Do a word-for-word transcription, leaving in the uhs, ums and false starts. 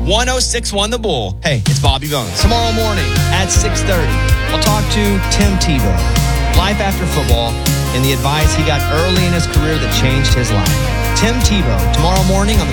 one oh six point one The Bull. Hey, it's Bobby Bones. Tomorrow morning at six thirty, we'll talk to Tim Tebow. Life after football and the advice he got early in his career that changed his life. Tim Tebow, tomorrow morning on the